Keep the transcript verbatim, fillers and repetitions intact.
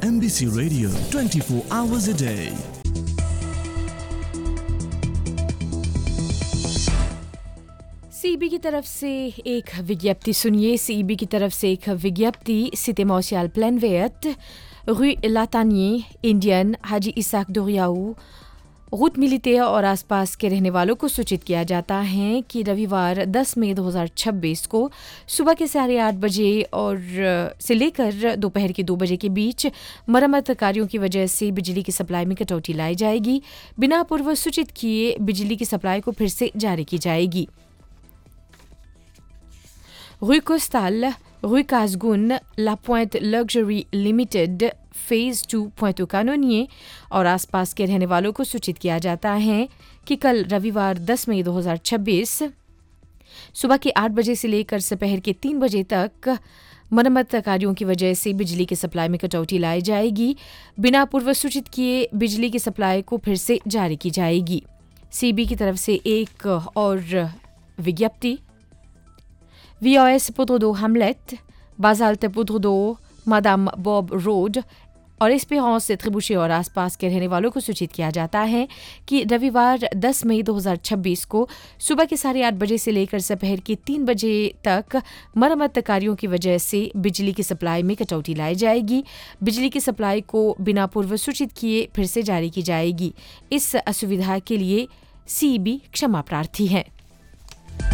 M B C Radio twenty-four hours a day. CEB की तरफ से एक विज्ञप्ति सुनिए। सीईबी की तरफ से एक विज्ञप्ति Cité Martial Plaine-Verte, rue Latanier, Indian हाजी इसाक दोरियाऊ, रूट मिलिटेयर और आसपास के रहने वालों को सूचित किया जाता है कि रविवार दस मई दो हज़ार छब्बीस को सुबह के साढ़े आठ बजे और से लेकर दोपहर के दो बजे के बीच मरम्मत कार्यों की वजह से बिजली की सप्लाई में कटौती लाई जाएगी। बिना पूर्व सूचित किए बिजली की सप्लाई को फिर से जारी की जाएगी। Rue Costal, Rue Casgoun, La Pointe Luxury Limited, Phase two Pointe Canonier और आसपास के रहने वालों को सूचित किया जाता है कि कल रविवार दस मई दो हज़ार छब्बीस सुबह के आठ बजे से लेकर दोपहर के तीन बजे तक मरम्मत कार्यों की वजह से बिजली की सप्लाई में कटौती लाई जाएगी। बिना पूर्व सूचित किए बिजली की सप्लाई को फिर से जारी की जाएगी। सीबी की तरफ से एक और विज्ञप्ति V O S Poudre Hamlet, Basalte Poudre Madame Bob road और एस्पेरेंस त्रिबुशे और आसपास के रहने वालों को सूचित किया जाता है कि रविवार दस मई दो हज़ार छब्बीस को सुबह के साढ़े आठ बजे से लेकर दोपहर के तीन बजे तक मरम्मत कार्यों की वजह से बिजली की सप्लाई में कटौती लाई जाएगी। बिजली की सप्लाई को बिना पूर्व सूचित किए फिर से जारी की जाएगी। इस असुविधा के लिए सीईबी क्षमा प्रार्थी है।